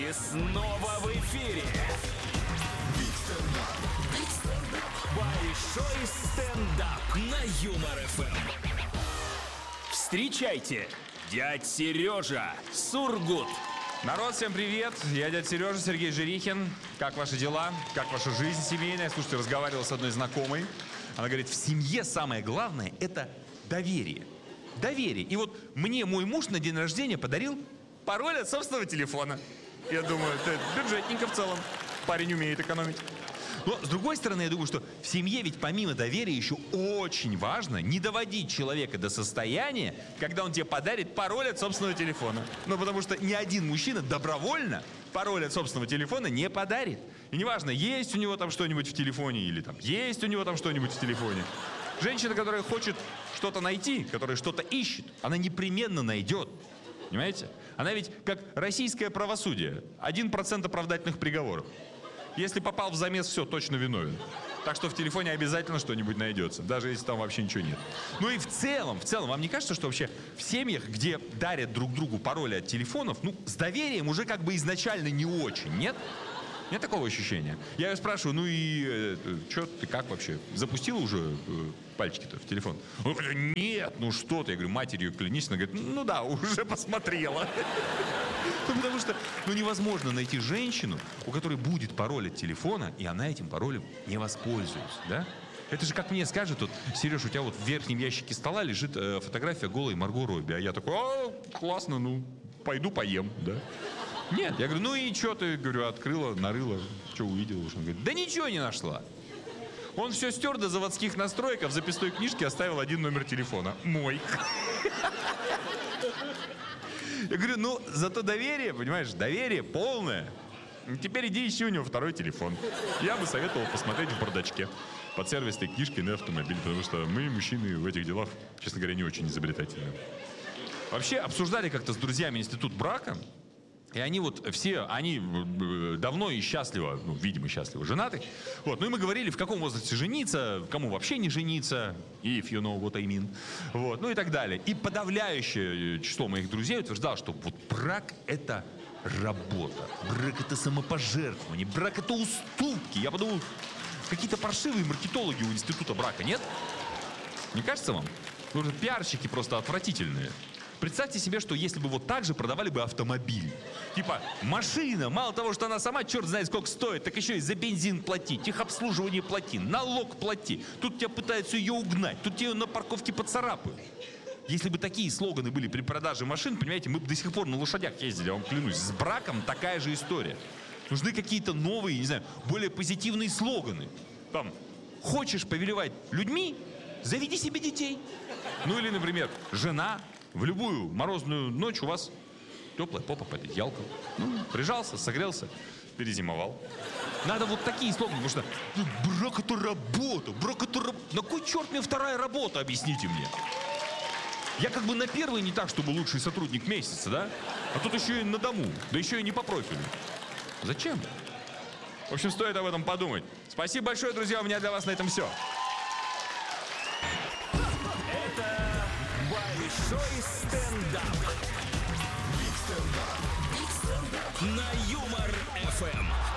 И снова в эфире большой стендап на Юмор ФМ. Встречайте, дядь Сережа Сургут. Народ, всем привет! Я дядя Сережа, Сергей Жирихин. Как ваши дела? Как ваша жизнь семейная? Слушайте, разговаривал с одной знакомой. Она говорит, в семье самое главное – это доверие. Доверие. И вот мне мой муж на день рождения подарил пароль от собственного телефона. Я думаю, это бюджетненько в целом. Парень умеет экономить. Но, с другой стороны, я думаю, что в семье ведь помимо доверия еще очень важно не доводить человека до состояния, когда он тебе подарит пароль от собственного телефона. Ну, потому что ни один мужчина добровольно пароль от собственного телефона не подарит. И неважно, есть у него там что-нибудь в телефоне или там есть у него там что-нибудь в телефоне. Женщина, которая хочет что-то найти, которая что-то ищет, она непременно найдет. Понимаете? Она ведь как российское правосудие. 1% оправдательных приговоров. Если попал в замес, все, точно виновен. Так что в телефоне обязательно что-нибудь найдется, даже если там вообще ничего нет. Ну и в целом, вам не кажется, что вообще в семьях, где дарят друг другу пароли от телефонов, ну, с доверием уже как бы изначально не очень, нет? Нет такого ощущения? Я ее спрашиваю, ну и что ты, как вообще? Запустила уже пальчики-то в телефон? Он говорит, нет, ну что ты? Я говорю, матерью клянись. Она говорит, ну да, уже посмотрела. Ну, потому что невозможно найти женщину, у которой будет пароль от телефона, и она этим паролем не воспользуется, да? Это же как мне скажут, вот, Сереж, у тебя вот в верхнем ящике стола лежит фотография голой Марго Робби, а я такой, классно, ну, пойду поем, да? Нет, я говорю, ну и что ты, говорю, открыла, нарыла, что увидела? Он говорит, да ничего не нашла. Он все стер до заводских настроек, а в записной книжке оставил один номер телефона. Мой. Я говорю, ну, зато доверие, понимаешь, доверие полное. Теперь иди ищи у него второй телефон. Я бы советовал посмотреть в бардачке под сервисной книжкой на автомобиль, потому что мы, мужчины, в этих делах, честно говоря, не очень изобретательны. Вообще, обсуждали как-то с друзьями институт брака, и они вот все, они давно и счастливо, ну, видимо, счастливо женаты. Вот, ну и мы говорили, в каком возрасте жениться, кому вообще не жениться, if you know what I mean. Вот, ну и так далее. И подавляющее число моих друзей утверждало, что вот брак – это работа, брак – это самопожертвование, брак – это уступки. Я подумал, какие-то паршивые маркетологи у института брака, нет? Не кажется вам? Ну, пиарщики просто отвратительные. Представьте себе, что если бы вот так же продавали бы автомобиль. Типа, машина, мало того, что она сама черт знает сколько стоит, так еще и за бензин плати, техобслуживание плати, налог плати. Тут тебя пытаются ее угнать, тут тебя на парковке поцарапают. Если бы такие слоганы были при продаже машин, понимаете, мы бы до сих пор на лошадях ездили, я вам клянусь. С браком такая же история. Нужны какие-то новые, не знаю, более позитивные слоганы. Там, хочешь повелевать людьми, заведи себе детей. Ну или, например, жена... В любую морозную ночь у вас теплая попа под одеялком. Ну, прижался, согрелся, перезимовал. Надо вот такие слоганы, потому что брак – это работа, брак – это работа. На кой черт мне вторая работа, объясните мне? Я как бы на первый не так, чтобы лучший сотрудник месяца, да? А тут еще и на дому, да еще и не по профилю. Зачем? В общем, стоит об этом подумать. Спасибо большое, друзья, у меня для вас на этом все. Большой стендап. Биг стендап. На Юмор ФМ.